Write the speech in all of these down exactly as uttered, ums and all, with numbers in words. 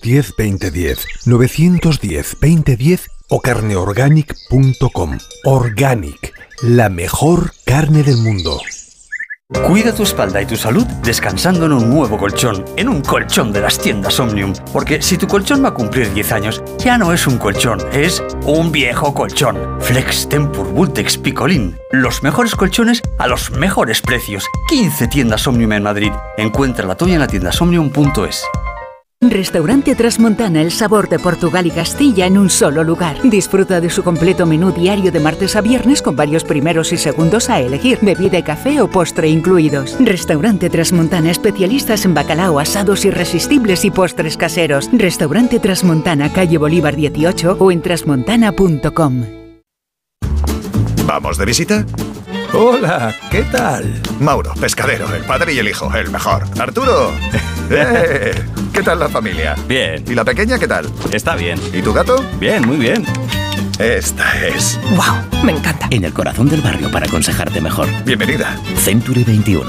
diez, veinte diez, nueve uno cero, veinte diez o carne organic punto com. Organic, la mejor carne del mundo. Cuida tu espalda y tu salud descansando en un nuevo colchón, en un colchón de las tiendas Omnium. Porque si tu colchón va a cumplir diez años, ya no es un colchón, es un viejo colchón. Flex Tempur Vultex Picolín. Los mejores colchones a los mejores precios. quince tiendas Omnium en Madrid. Encuentra la tuya en la tienda omnium punto es. Restaurante Trasmontana, el sabor de Portugal y Castilla en un solo lugar. Disfruta de su completo menú diario de martes a viernes con varios primeros y segundos a elegir, bebida y café o postre incluidos. Restaurante Trasmontana, especialistas en bacalao, asados irresistibles y postres caseros. Restaurante Trasmontana, calle Bolívar dieciocho o en trasmontana punto com. ¿Vamos de visita? Hola, ¿qué tal? Mauro, pescadero, el padre y el hijo, el mejor. Arturo, ¡eh! ¿Qué tal la familia? Bien. ¿Y la pequeña qué tal? Está bien. ¿Y tu gato? Bien, muy bien. Esta es... ¡Wow! Me encanta. En el corazón del barrio para aconsejarte mejor. Bienvenida. Century veintiuno.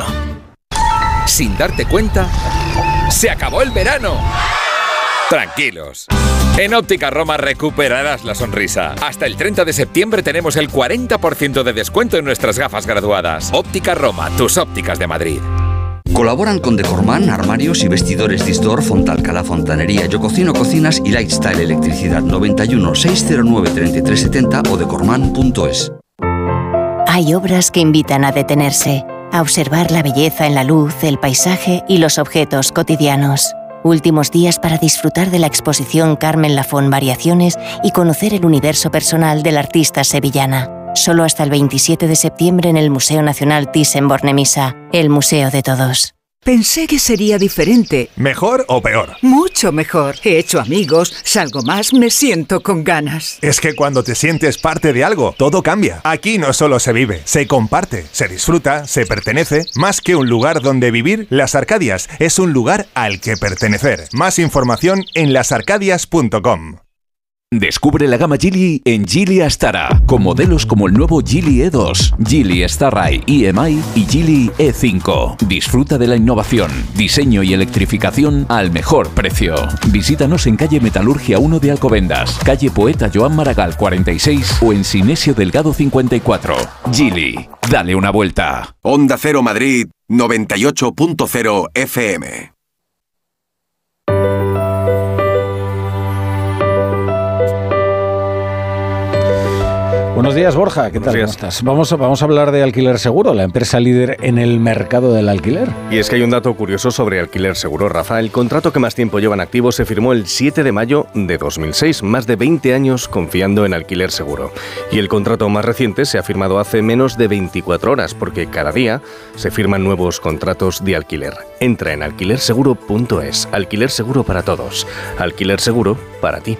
Sin darte cuenta, ¡se acabó el verano! Tranquilos. En Óptica Roma recuperarás la sonrisa. Hasta el treinta de septiembre tenemos el cuarenta por ciento de descuento en nuestras gafas graduadas. Óptica Roma, tus ópticas de Madrid. Colaboran con Decorman, armarios y vestidores Disdor, Fontalcala, Fontanería, Yo Cocino Cocinas y Lifestyle Electricidad. Noventa y uno, seiscientos nueve, treinta y tres setenta o decorman punto es. Hay obras que invitan a detenerse, a observar la belleza en la luz, el paisaje y los objetos cotidianos. Últimos días para disfrutar de la exposición Carmen Lafón Variaciones y conocer el universo personal de la artista sevillana. Solo hasta el veintisiete de septiembre en el Museo Nacional Thyssen-Bornemisza, el museo de todos. Pensé que sería diferente. ¿Mejor o peor? Mucho mejor. He hecho amigos, salgo más, me siento con ganas. Es que cuando te sientes parte de algo, todo cambia. Aquí no solo se vive, se comparte, se disfruta, se pertenece. Más que un lugar donde vivir, Las Arcadias es un lugar al que pertenecer. Más información en las arcadias punto com. Descubre la gama Geely en Geely Astara, con modelos como el nuevo Geely E dos, Geely Starray E M I y Geely E cinco. Disfruta de la innovación, diseño y electrificación al mejor precio. Visítanos en calle Metalurgia uno de Alcobendas, calle Poeta Joan Maragall cuarenta y seis o en Sinesio Delgado cincuenta y cuatro. Geely, dale una vuelta. Onda Cero Madrid noventa y ocho punto cero F M. Buenos días, Borja. ¿Qué tal? ¿Cómo estás? Vamos a, vamos a hablar de Alquiler Seguro, la empresa líder en el mercado del alquiler. Y es que hay un dato curioso sobre Alquiler Seguro, Rafa. El contrato que más tiempo lleva en activo se firmó el siete de mayo de dos mil seis, más de veinte años confiando en Alquiler Seguro. Y el contrato más reciente se ha firmado hace menos de veinticuatro horas, porque cada día se firman nuevos contratos de alquiler. Entra en alquiler seguro punto es. Alquiler Seguro para todos. Alquiler Seguro para ti.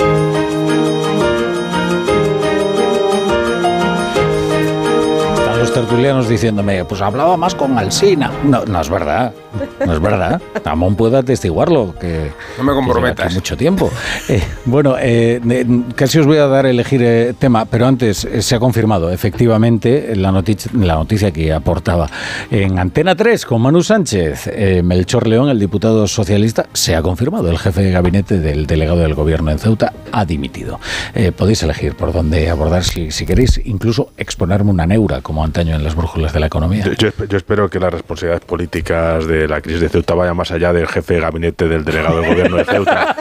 Los tertulianos diciéndome, pues hablaba más con Alsina. No, no es verdad, no es verdad. Ramón puede atestiguarlo, que no me comprometas. Que mucho tiempo. Eh, bueno, eh, casi os voy a dar a elegir eh, tema, pero antes eh, se ha confirmado efectivamente la noticia, la noticia que aportaba en Antena tres con Manu Sánchez. Eh, Melchor León, el diputado socialista, se ha confirmado. El jefe de gabinete del delegado del gobierno en Ceuta ha dimitido. Eh, podéis elegir por dónde abordar, si, si queréis, incluso exponerme una neura como antaño en las brújulas de la economía. Yo, yo espero que las responsabilidades políticas de la crisis de Ceuta vayan más allá del jefe de gabinete del delegado del gobierno de Ceuta.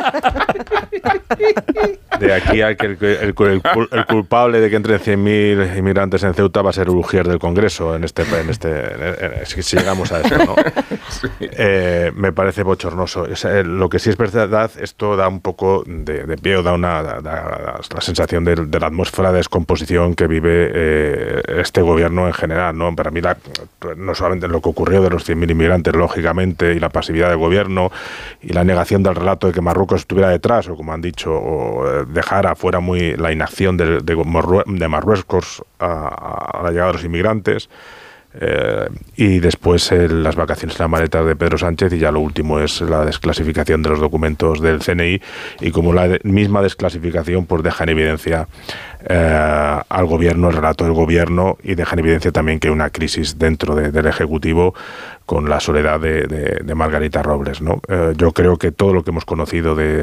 De aquí a que el, el, el, el culpable de que entren cien mil inmigrantes en Ceuta va a ser Urugier del Congreso en este, en este en, en, si, si llegamos a eso, ¿no? Sí. Eh, me parece bochornoso. O sea, lo que sí es verdad, esto da un poco de, de pie, o da una da, da, la sensación de, de la atmósfera de descomposición que vive eh, este gobierno en general, ¿no? Para mí, la, no solamente lo que ocurrió de los cien mil inmigrantes, lógicamente, y la pasividad del gobierno y la negación del relato de que Marruecos estuviera detrás, o como han dicho, o dejar afuera muy la inacción de, de, de Marruecos a, a la llegada de los inmigrantes. Eh, y después eh, las vacaciones en la maleta de Pedro Sánchez, y ya lo último es la desclasificación de los documentos del C N I, y como la de, misma desclasificación pues deja en evidencia eh, al gobierno, el relato del gobierno, y deja en evidencia también que hay una crisis dentro de, del Ejecutivo con la soledad de, de, de Margarita Robles, ¿no? Eh, yo creo que todo lo que hemos conocido de